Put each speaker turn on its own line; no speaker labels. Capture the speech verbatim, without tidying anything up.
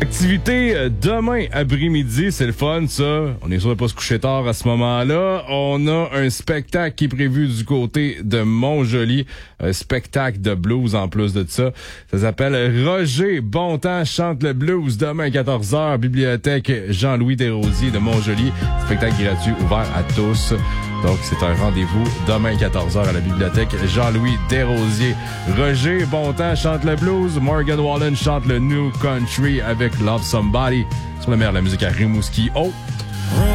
Activité euh, demain après-midi, c'est le fun, ça. On est sûr de pas se coucher tard à ce moment-là. On a un spectacle qui est prévu du côté de Montjoly. Un spectacle de blues en plus de ça. Ça s'appelle Roger Bontemps chante le blues demain à quatorze heures. Bibliothèque Jean-Louis Desrosiers de Montjoly. Spectacle gratuit ouvert à tous. Donc, c'est un rendez-vous demain quatorze heures à la bibliothèque Jean-Louis Desrosiers. Roger Bontemps chante le blues. Morgan Wallen chante le New Country avec Love Somebody. Sur la mer de la musique à Rimouski. Oh!